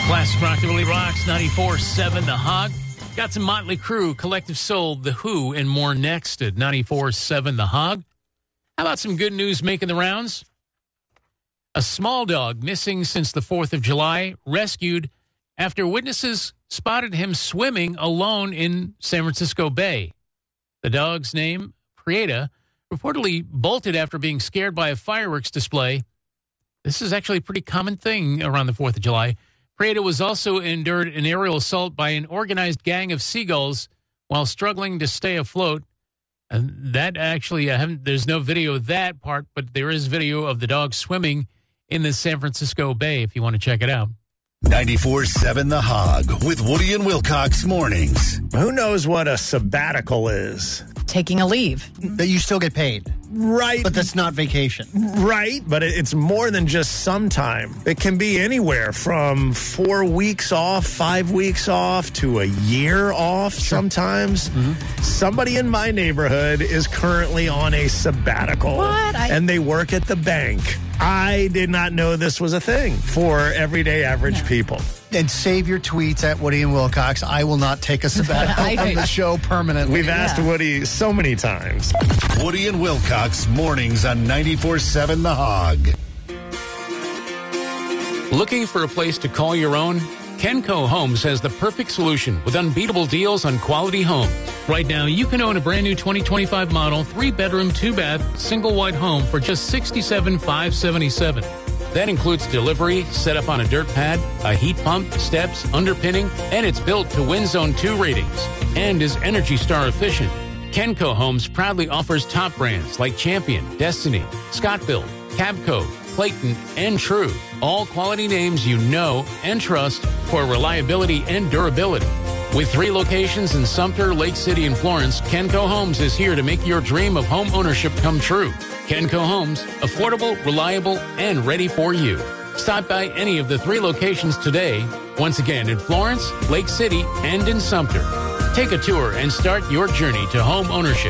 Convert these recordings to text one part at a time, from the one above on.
Classic rock that really rocks, 94.7 The Hog. Got some Motley Crue, Collective Soul, The Who, and more next at 94.7 The Hog. How about some good news making the rounds? A small dog missing since the 4th of July, rescued after witnesses spotted him swimming alone in San Francisco Bay. The dog's name, Prieta, reportedly bolted after being scared by a fireworks display. This is actually a pretty common thing around the 4th of July. Prieta was also endured an aerial assault by an organized gang of seagulls while struggling to stay afloat. And that actually, there's no video of that part, but there is video of the dog swimming in the San Francisco Bay if you want to check it out. 94.7 The Hog with Woody and Wilcox mornings. Who knows what a sabbatical is? Taking a leave. That you still get paid. Right. But that's not vacation. Right, but it's more than just some time. It can be anywhere from 4 weeks off, 5 weeks off, to a year off sometimes. Mm-hmm. Somebody in my neighborhood is currently on a sabbatical. What? And they work at the bank. I did not know this was a thing for everyday average people. And save your tweets at Woody and Wilcox. I will not take a sabbatical from the show permanently. We've asked Woody so many times. Woody and Wilcox mornings on 94.7 The Hog. Looking for a place to call your own? Kenco Homes has the perfect solution with unbeatable deals on quality homes. Right now, you can own a brand new 2025 model, 3-bedroom, 2-bath, single wide home for just $67,577. That includes delivery, set up on a dirt pad, a heat pump, steps, underpinning, and it's built to Wind Zone 2 ratings and is Energy Star efficient. Kenco Homes proudly offers top brands like Champion, Destiny, Scott-Built, Cabco, Clayton, and True. All quality names you know and trust for reliability and durability. With 3 locations in Sumter, Lake City, and Florence, Kenco Homes is here to make your dream of home ownership come true. Kenco Homes, affordable, reliable, and ready for you. Stop by any of the 3 locations today. Once again, in Florence, Lake City, and in Sumter. Take a tour and start your journey to home ownership.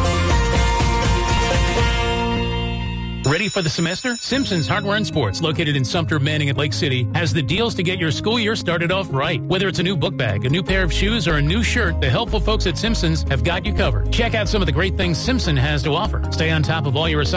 Ready for the semester? Simpson's Hardware and Sports, located in Sumter, Manning, at Lake City, has the deals to get your school year started off right. Whether it's a new book bag, a new pair of shoes, or a new shirt, the helpful folks at Simpson's have got you covered. Check out some of the great things Simpson has to offer. Stay on top of all your assignments